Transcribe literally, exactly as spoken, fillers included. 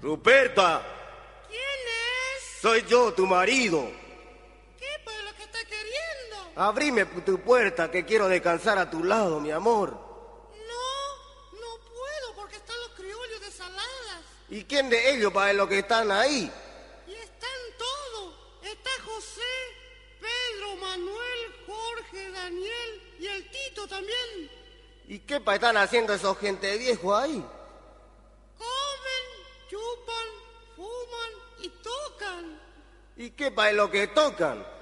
Ruperta. ¿Quién es? Soy yo, tu marido. ¿Qué pues lo que está queriendo? Abrime tu puerta, que quiero descansar a tu lado, mi amor. No, no puedo porque están los criollos de Saladas. ¿Y quién de ellos para los que están ahí? Y están todos. Está José, Pedro, Manuel, Jorge, Daniel y el Tito también. ¿Y qué pa están haciendo esos gente viejos ahí? Comen, chupan, fuman y tocan. ¿Y qué pa es lo que tocan?